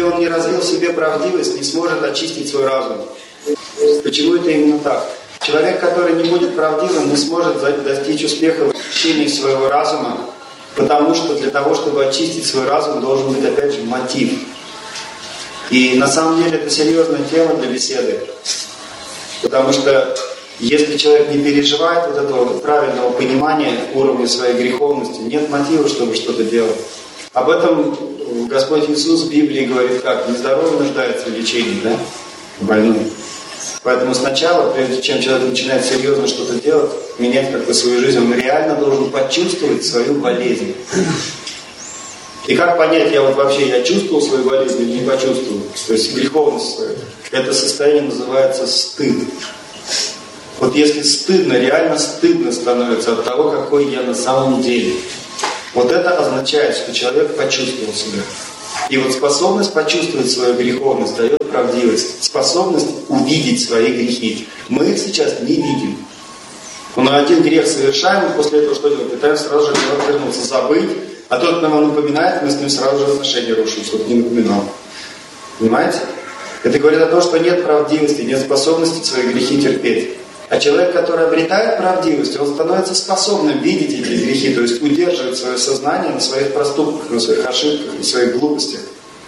он не развил в себе правдивость, не сможет очистить свой разум. Почему это именно так? Человек, который не будет правдивым, не сможет достичь успеха в очищении своего разума, потому что для того, чтобы очистить свой разум, должен быть, опять же, мотив. И на самом деле это серьезная тема для беседы. Потому что если человек не переживает вот этого правильного понимания уровня своей греховности, нет мотива, чтобы что-то делать. Об этом Господь Иисус в Библии говорит как? Нездоровый нуждается в лечении, да? Больной. Поэтому сначала, прежде чем человек начинает серьезно что-то делать, менять как-то свою жизнь, он реально должен почувствовать свою болезнь. И как понять, я чувствовал свою болезнь или не почувствовал? То есть греховность свою. Это состояние называется стыд. Вот если стыдно, реально стыдно становится от того, какой я на самом деле. Вот это означает, что человек почувствовал себя. И вот способность почувствовать свою греховность дает правдивость. Способность увидеть свои грехи. Мы их сейчас не видим. Но один грех совершаем, и после этого что делать? Пытаемся сразу же вернуться, забыть. А тот, кто нам напоминает, мы с ним сразу же отношения рушим, чтобы не напоминал. Понимаете? Это говорит о том, что нет правдивости, нет способности свои грехи терпеть. А человек, который обретает правдивость, он становится способным видеть эти грехи, то есть удерживать свое сознание на своих проступках, на своих ошибках, на своих глупостях.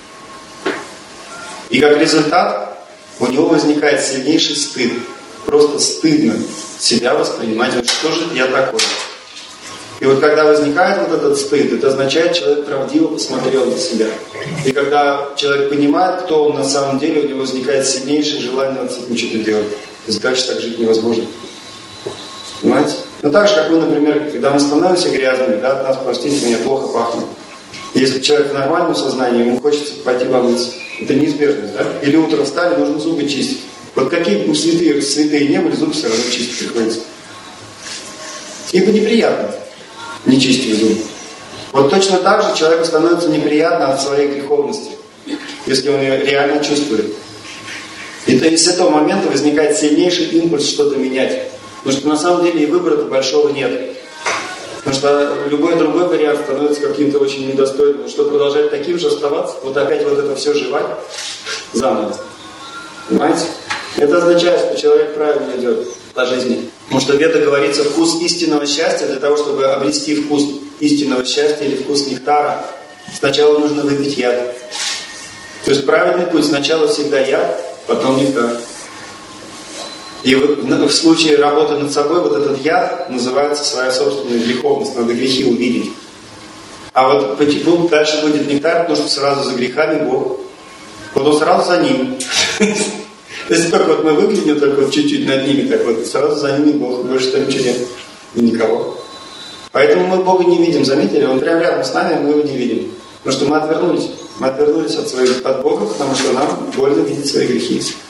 И как результат у него возникает сильнейший стыд. Просто стыдно себя воспринимать, вот что же я такой. И вот когда возникает вот этот стыд, это означает, что человек правдиво посмотрел на себя. И когда человек понимает, кто он на самом деле, у него возникает сильнейшее желание над этим что-то делать. То есть дальше так жить невозможно. Понимаете? Ну так же, как мы, например, когда мы становимся грязными, да, от нас, простите меня, плохо пахнет. Если человек в нормальном сознании, ему хочется пойти помыться. Это неизбежность, да? Или утром встали, нужно зубы чистить. Вот какие бы святые не были, зубы все равно чистить приходится. Ибо неприятно не чистить зубы. Вот точно так же человеку становится неприятно от своей греховности, если он ее реально чувствует. И то есть с этого момента возникает сильнейший импульс что-то менять. Потому что на самом деле и выбора-то большого нет. Потому что любой другой вариант становится каким-то очень недостойным. Что продолжать таким же оставаться, вот опять вот это все жевать заново. Понимаете? Это означает, что человек правильно идет по жизни. Потому что в Ведах говорится вкус истинного счастья. Для того, чтобы обрести вкус истинного счастья или вкус нектара, сначала нужно выпить яд. То есть правильный путь сначала всегда яд, потом нектар. И вот в случае работы над собой вот этот яд называется своя собственная греховность. Надо грехи увидеть. А вот почему дальше будет нектар, потому что сразу за грехами Бог. Вот он сразу за ним. То есть только вот мы выглядим только вот чуть-чуть над ними, так вот сразу за ними Бог, больше там ничего нет. И никого. Поэтому мы Бога не видим, заметили? Он прямо рядом с нами, а мы его не видим. Потому что мы отвернулись. Мы отвернулись от Бога, потому что нам больно видеть свои грехи.